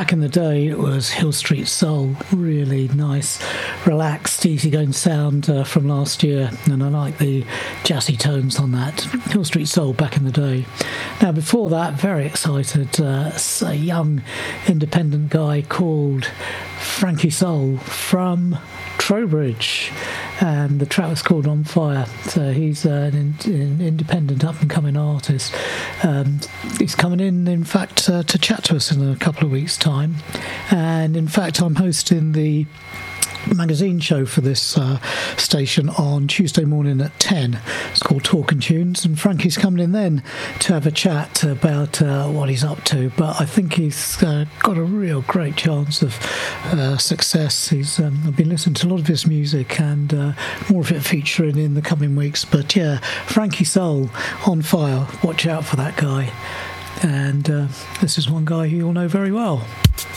back in the day, it was Hill Street Soul. Really nice, relaxed, easygoing sound from last year, and I like the jazzy tones on that. Hill Street Soul back in the day. Now, before that, very excited, a young independent guy called Frankie Soul from Trowbridge, and the track was called On Fire. So he's an independent up-and-coming artist. He's coming in fact, to chat to us in a couple of weeks' time. And in fact, I'm hosting the magazine show for this station on Tuesday morning at 10. It's called Talking Tunes, and Frankie's coming in then to have a chat about what he's up to. But I think he's got a real great chance of success. I've been listening to a lot of his music, and more of it featuring in the coming weeks. But yeah, Frankie Soul, On Fire. Watch out for that guy. And this is one guy who you'll know very well.